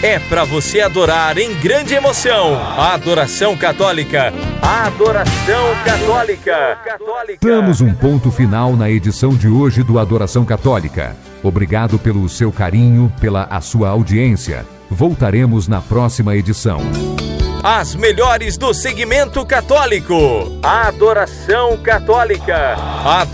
é para você adorar em grande emoção. Adoração Católica. Adoração Católica. Damos um ponto final na edição de hoje do Adoração Católica. Obrigado pelo seu carinho, pela sua audiência. Voltaremos na próxima edição. As melhores do segmento católico. Adoração Católica.